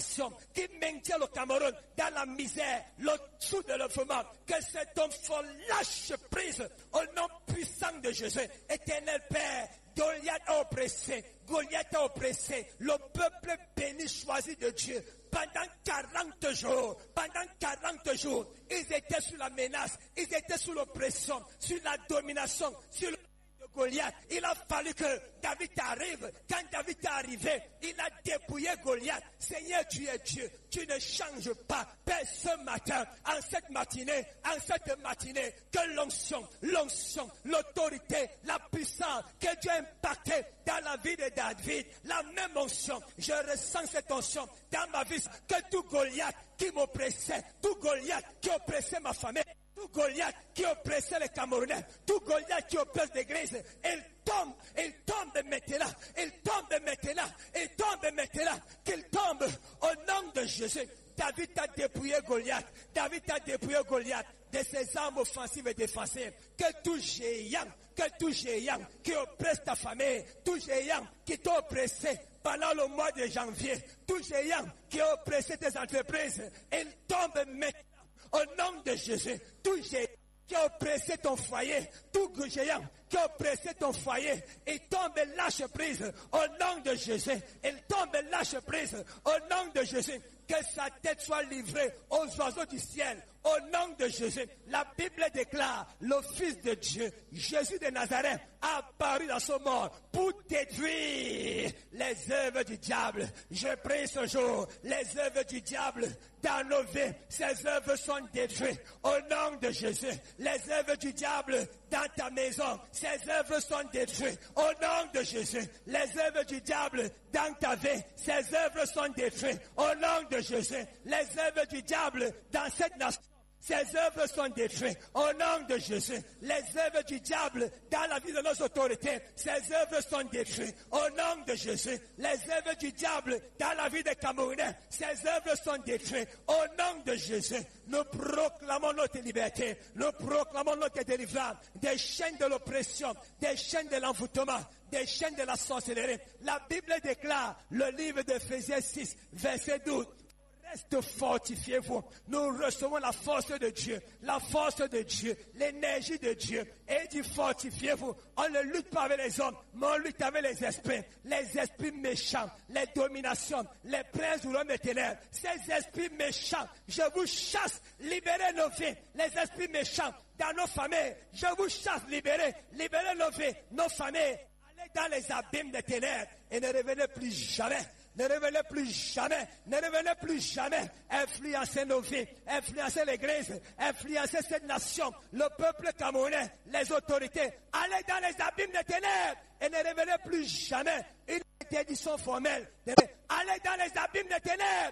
situation qui maintient le Cameroun dans la misère, le sous-développement, que cet homme fort lâche prise au nom puissant de Jésus. Éternel Père, Goliath a oppressé, le peuple béni choisi de Dieu. Pendant 40 jours, ils étaient sous la menace, ils étaient sous l'oppression, sur la domination, sur le de Goliath. Il a fallu que David arrive. Quand David est arrivé, il a dépouillé Goliath. Seigneur, tu es Dieu, tu ne changes pas. Père, ce matin, en cette matinée, que l'onction, l'autorité, la puissance que Dieu a impacté dans la vie de David, la même onction, je ressens cette onction dans ma vie, que tout Goliath qui m'oppressait, tout Goliath qui oppressait ma famille, tout Goliath qui oppressait les Camerounais, tout Goliath qui oppresse l'Église, il tombe maintenant, qu'il tombe au nom de Jésus. David a dépouillé Goliath de ses armes offensives et défensives. Que tout géant qui oppresse ta famille, tout géant qui t'a oppressé pendant le mois de janvier, tout géant qui a oppressé tes entreprises, il tombe maintenant. Au nom de Jésus, tout géant qui a oppressé ton foyer, tout géant qui a oppressé ton foyer, il tombe et lâche prise. Au nom de Jésus, il tombe et lâche prise. Au nom de Jésus, que sa tête soit livrée aux oiseaux du ciel. Au nom de Jésus, la Bible déclare, le Fils de Dieu, Jésus de Nazareth, a apparu dans ce monde pour détruire les œuvres du diable. Je prie ce jour, les œuvres du diable dans nos vies, ces œuvres sont détruites. Au nom de Jésus, les œuvres du diable dans ta maison, ces œuvres sont détruites. Au nom de Jésus, les œuvres du diable dans ta vie, ces œuvres sont détruites. Au nom de Jésus, les œuvres du diable dans cette nation, ces œuvres sont détruites. Au nom de Jésus, les œuvres du diable dans la vie de nos autorités, ces œuvres sont détruites. Au nom de Jésus, les œuvres du diable dans la vie des Camerounais, ces œuvres sont détruites. Au nom de Jésus, nous proclamons notre liberté, nous proclamons notre délivrance des chaînes de l'oppression, des chaînes de l'envoûtement, des chaînes de la sorcellerie. La Bible déclare, le livre d'Éphésiens 6, verset 12, reste fortifiez-vous. Nous recevons la force de Dieu, l'énergie de Dieu. Et dit fortifiez-vous. On ne lutte pas avec les hommes, mais on lutte avec les esprits méchants, les dominations, les princes du royaume des ténèbres. Ces esprits méchants, je vous chasse, libérez nos vies. Les esprits méchants dans nos familles, je vous chasse, libérez nos vies, nos familles. Allez dans les abîmes des ténèbres et ne revenez plus jamais. Ne revenez plus jamais, influencer nos vies, influencer l'Église, influencer cette nation, le peuple camerounais, les autorités. Allez dans les abîmes des ténèbres et ne revenez plus jamais. Une interdiction formelle. Allez dans les abîmes des ténèbres